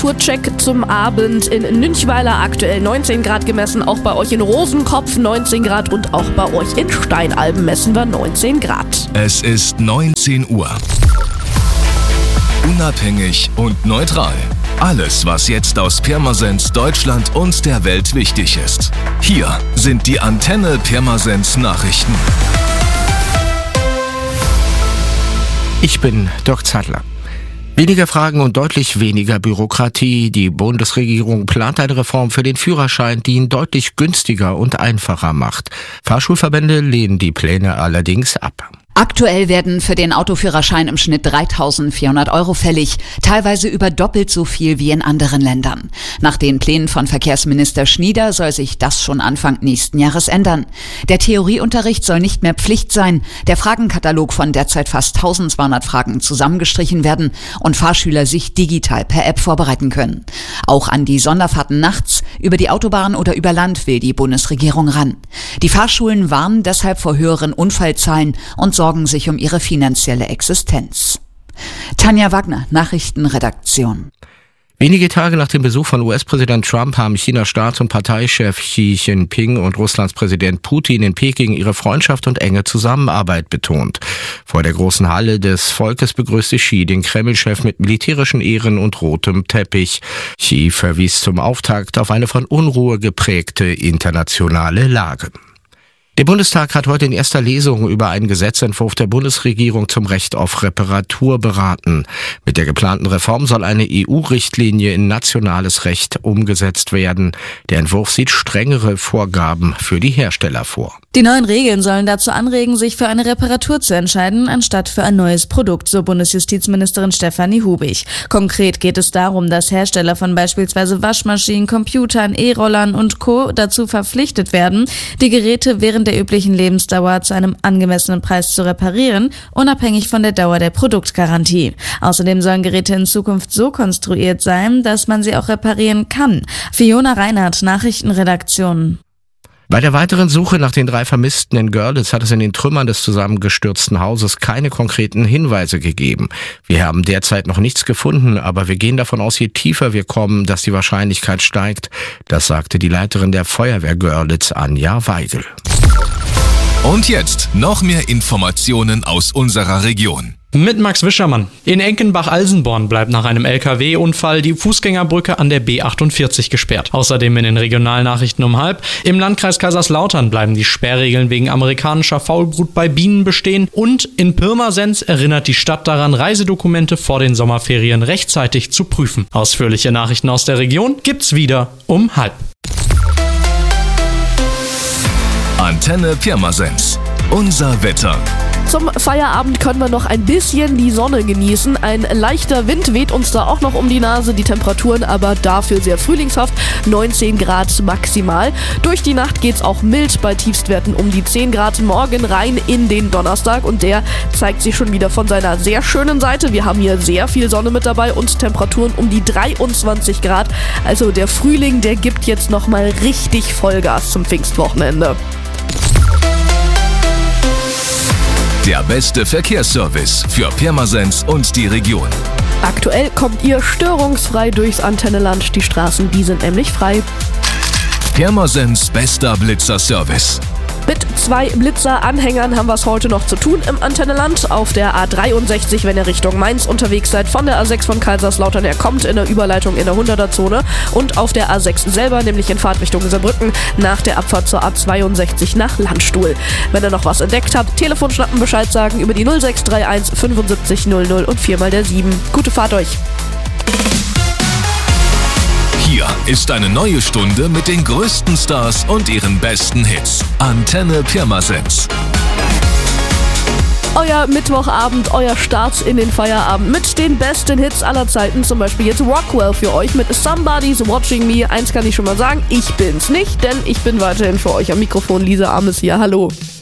Temperaturcheck zum Abend. In Nünchweiler aktuell 19 Grad gemessen, auch bei euch in Rosenkopf 19 Grad und auch bei euch in Steinalben messen wir 19 Grad. Es ist 19 Uhr. Unabhängig und neutral. Alles, was jetzt aus Pirmasens, Deutschland und der Welt wichtig ist. Hier sind die Antenne Pirmasens Nachrichten. Ich bin Dirk Zeitler. Weniger Fragen und deutlich weniger Bürokratie. Die Bundesregierung plant eine Reform für den Führerschein, die ihn deutlich günstiger und einfacher macht. Fahrschulverbände lehnen die Pläne allerdings ab. Aktuell werden für den Autoführerschein im Schnitt 3.400 € fällig, teilweise über doppelt so viel wie in anderen Ländern. Nach den Plänen von Verkehrsminister Schnieder soll sich das schon Anfang nächsten Jahres ändern. Der Theorieunterricht soll nicht mehr Pflicht sein, der Fragenkatalog von derzeit fast 1.200 Fragen zusammengestrichen werden und Fahrschüler sich digital per App vorbereiten können. Auch an die Sonderfahrten nachts, über die Autobahn oder über Land will die Bundesregierung ran. Die Fahrschulen warnen deshalb vor höheren Unfallzahlen und sorgen sich um ihre finanzielle Existenz. Tanja Wagner, Nachrichtenredaktion. Wenige Tage nach dem Besuch von US-Präsident Trump haben Chinas Staats- und Parteichef Xi Jinping und Russlands Präsident Putin in Peking ihre Freundschaft und enge Zusammenarbeit betont. Vor der großen Halle des Volkes begrüßte Xi den Kreml-Chef mit militärischen Ehren und rotem Teppich. Xi verwies zum Auftakt auf eine von Unruhe geprägte internationale Lage. Der Bundestag hat heute in erster Lesung über einen Gesetzentwurf der Bundesregierung zum Recht auf Reparatur beraten. Mit der geplanten Reform soll eine EU-Richtlinie in nationales Recht umgesetzt werden. Der Entwurf sieht strengere Vorgaben für die Hersteller vor. Die neuen Regeln sollen dazu anregen, sich für eine Reparatur zu entscheiden, anstatt für ein neues Produkt, so Bundesjustizministerin Stefanie Hubig. Konkret geht es darum, dass Hersteller von beispielsweise Waschmaschinen, Computern, E-Rollern und Co. dazu verpflichtet werden, die Geräte während der üblichen Lebensdauer zu einem angemessenen Preis zu reparieren, unabhängig von der Dauer der Produktgarantie. Außerdem sollen Geräte in Zukunft so konstruiert sein, dass man sie auch reparieren kann. Fiona Reinhardt, Nachrichtenredaktion. Bei der weiteren Suche nach den 3 Vermissten in Görlitz hat es in den Trümmern des zusammengestürzten Hauses keine konkreten Hinweise gegeben. Wir haben derzeit noch nichts gefunden, aber wir gehen davon aus, je tiefer wir kommen, dass die Wahrscheinlichkeit steigt. Das sagte die Leiterin der Feuerwehr Görlitz, Anja Weigel. Und jetzt noch mehr Informationen aus unserer Region. Mit Max Wischermann. In Enkenbach-Alsenborn bleibt nach einem LKW-Unfall die Fußgängerbrücke an der B48 gesperrt. Außerdem in den Regionalnachrichten um 12:30. Im Landkreis Kaiserslautern bleiben die Sperrregeln wegen amerikanischer Faulbrut bei Bienen bestehen. Und in Pirmasens erinnert die Stadt daran, Reisedokumente vor den Sommerferien rechtzeitig zu prüfen. Ausführliche Nachrichten aus der Region gibt's wieder um 12:30. Antenne Pirmasens. Unser Wetter. Zum Feierabend können wir noch ein bisschen die Sonne genießen. Ein leichter Wind weht uns da auch noch um die Nase. Die Temperaturen aber dafür sehr frühlingshaft. 19 Grad maximal. Durch die Nacht geht's auch mild bei Tiefstwerten um die 10 Grad. Morgen rein in den Donnerstag und der zeigt sich schon wieder von seiner sehr schönen Seite. Wir haben hier sehr viel Sonne mit dabei und Temperaturen um die 23 Grad. Also der Frühling, der gibt jetzt nochmal richtig Vollgas zum Pfingstwochenende. Der beste Verkehrsservice für Pirmasens und die Region. Aktuell kommt ihr störungsfrei durchs Antenneland. Die Straßen, die sind nämlich frei. Pirmasens bester Blitzer-Service. Mit 2 Blitzer-Anhängern haben wir es heute noch zu tun im Antenneland. Auf der A63, wenn ihr Richtung Mainz unterwegs seid, von der A6 von Kaiserslautern her kommt in der Überleitung in der 100er-Zone. Und auf der A6 selber, nämlich in Fahrtrichtung Saarbrücken, nach der Abfahrt zur A62 nach Landstuhl. Wenn ihr noch was entdeckt habt, Telefon schnappen, Bescheid sagen über die 0631 75 00 und 4 mal der 7. Gute Fahrt euch! Hier ist eine neue Stunde mit den größten Stars und ihren besten Hits. Antenne Pirmasens. Euer Mittwochabend, euer Start in den Feierabend mit den besten Hits aller Zeiten. Zum Beispiel jetzt Rockwell für euch mit Somebody's Watching Me. Eins kann ich schon mal sagen, ich bin's nicht, denn ich bin weiterhin für euch am Mikrofon. Lisa Ames hier, hallo.